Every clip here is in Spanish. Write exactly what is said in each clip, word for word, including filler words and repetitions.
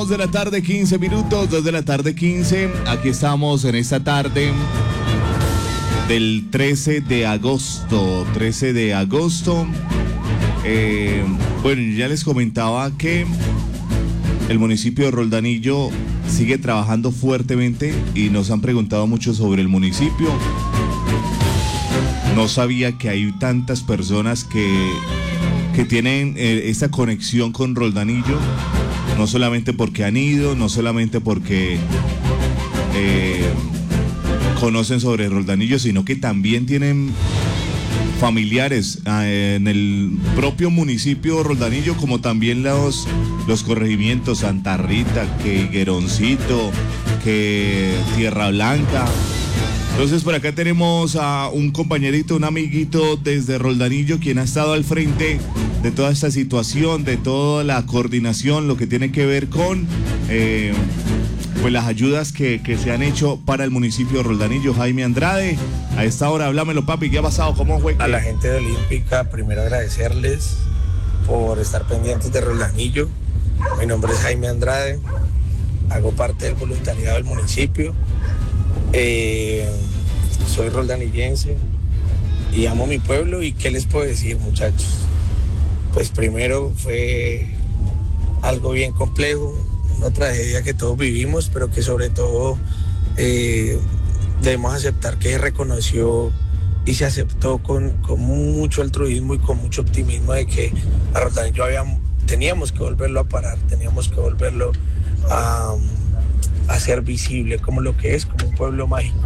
dos de la tarde, quince minutos, dos de la tarde, quince. Aquí estamos en esta tarde del trece de agosto. trece de agosto. Eh, bueno, ya les comentaba que el municipio de Roldanillo sigue trabajando fuertemente y nos han preguntado mucho sobre el municipio. No sabía que hay tantas personas que, que tienen eh, esta conexión con Roldanillo, no solamente porque han ido, no solamente porque eh, conocen sobre Roldanillo, sino que también tienen familiares eh, en el propio municipio de Roldanillo, como también los, los corregimientos Santa Rita, que Higueroncito, que Tierra Blanca. Entonces por acá tenemos a un compañerito, un amiguito desde Roldanillo, quien ha estado al frente de toda esta situación, de toda la coordinación, lo que tiene que ver con eh, pues las ayudas que, que se han hecho para el municipio de Roldanillo. Jaime Andrade, a esta hora, háblamelo, papi, ¿qué ha pasado? ¿Cómo fue? A la gente de Olímpica, primero agradecerles por estar pendientes de Roldanillo. Mi nombre es Jaime Andrade, hago parte del voluntariado del municipio. Eh, soy roldanillense y amo mi pueblo. ¿Y qué les puedo decir, muchachos? Pues primero fue algo bien complejo, una tragedia que todos vivimos, pero que sobre todo eh, debemos aceptar que se reconoció y se aceptó con, con mucho altruismo y con mucho optimismo de que a Roldanillo habíamos, teníamos que volverlo a parar, teníamos que volverlo a... a ser visible como lo que es, como un pueblo mágico.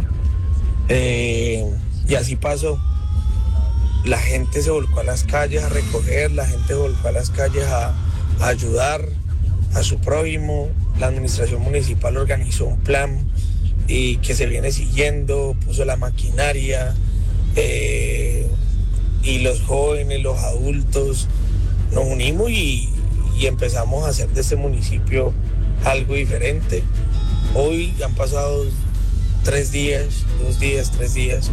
Eh, y así pasó. La gente se volcó a las calles a recoger, la gente se volcó a las calles a, a ayudar a su prójimo. La administración municipal organizó un plan y que se viene siguiendo, puso la maquinaria, eh, y los jóvenes, los adultos, nos unimos y, y empezamos a hacer de este municipio algo diferente. Hoy han pasado tres días, dos días, tres días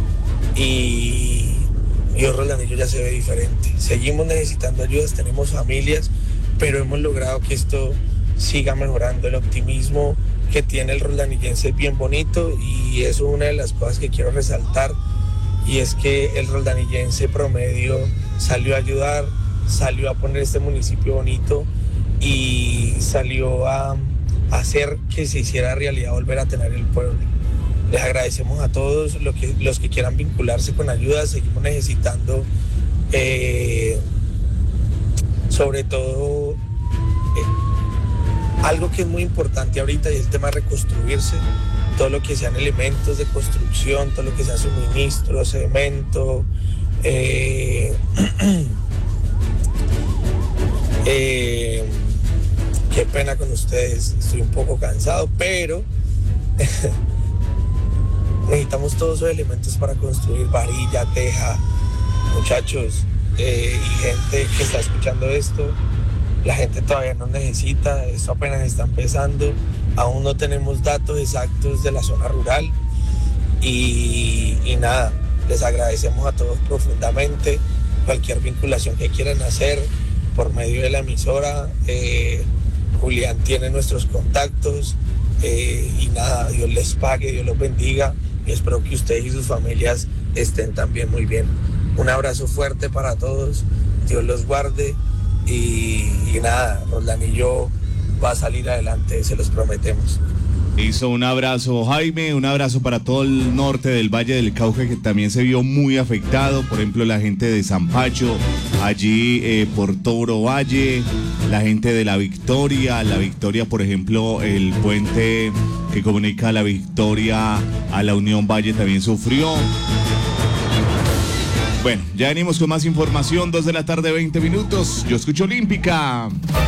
y, y hoy Roldanillo ya se ve diferente. Seguimos necesitando ayudas, tenemos familias, pero hemos logrado que esto siga mejorando. El optimismo que tiene el roldanillense es bien bonito y eso es una de las cosas que quiero resaltar, y es que el roldanillense promedio salió a ayudar, salió a poner este municipio bonito y salió a hacer que se hiciera realidad volver a tener el pueblo. Les agradecemos a todos los que, los que quieran vincularse con ayuda. Seguimos necesitando eh, sobre todo eh, algo que es muy importante ahorita, y es el tema de reconstruirse. Todo lo que sean elementos de construcción, todo lo que sea suministro, cemento, eh, eh, qué pena con ustedes, estoy un poco cansado, pero necesitamos todos esos elementos para construir, varilla, teja. Muchachos eh, y gente que está escuchando esto, la gente todavía no necesita, esto apenas está empezando, aún no tenemos datos exactos de la zona rural y, y nada, les agradecemos a todos profundamente. Cualquier vinculación que quieran hacer por medio de la emisora, eh, Julián tiene nuestros contactos, eh, y nada, Dios les pague, Dios los bendiga y espero que ustedes y sus familias estén también muy bien. Un abrazo fuerte para todos, Dios los guarde y, y nada, Roldanillo va a salir adelante, se los prometemos. Hizo un abrazo, Jaime, un abrazo para todo el norte del Valle del Cauca, que también se vio muy afectado. Por ejemplo, la gente de San Pacho, allí eh, por Toro Valle, la gente de La Victoria, La Victoria, por ejemplo, el puente que comunica La Victoria a la Unión Valle también sufrió. Bueno, ya venimos con más información, dos de la tarde, veinte minutos. Yo escucho Olímpica.